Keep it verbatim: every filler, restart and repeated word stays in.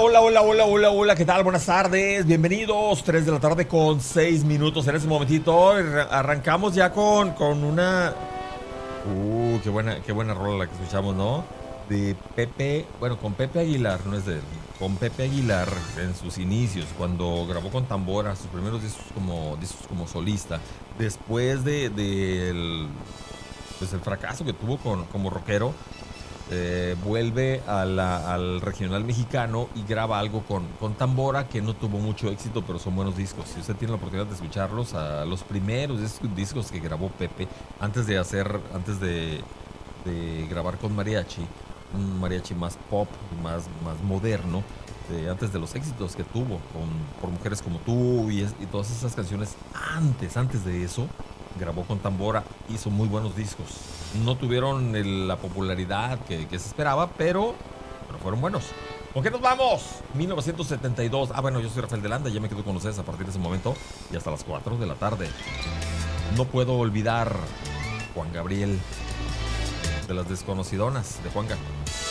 hola, hola, hola, hola, hola, ¿qué tal? Buenas tardes, bienvenidos, tres de la tarde con seis minutos en este momentito. Arrancamos ya con, con una... Uh, qué buena, qué buena rola la que escuchamos, ¿no? De Pepe, bueno, con Pepe Aguilar, no es de él, con Pepe Aguilar en sus inicios, cuando grabó con Tambora, sus primeros discos como, discos como solista, después de, de el, pues el fracaso que tuvo con, como rockero. Eh, vuelve a la, al regional mexicano y graba algo con, con Tambora que no tuvo mucho éxito, pero son buenos discos. Si usted tiene la oportunidad de escucharlos, a los primeros discos, discos que grabó Pepe antes de hacer, antes de, de grabar con mariachi, un mariachi más pop, más, más moderno, de, antes de los éxitos que tuvo con Por Mujeres Como Tú y, es, y todas esas canciones, antes, antes de eso, grabó con Tambora, hizo muy buenos discos. No tuvieron el, la popularidad que, que se esperaba, pero, pero fueron buenos. ¿Con qué nos vamos? mil novecientos setenta y dos. Ah, bueno, yo soy Rafael de Landa, ya me quedo con ustedes a partir de ese momento y hasta las cuatro de la tarde. No puedo olvidar Juan Gabriel, de las desconocidonas de Juanga.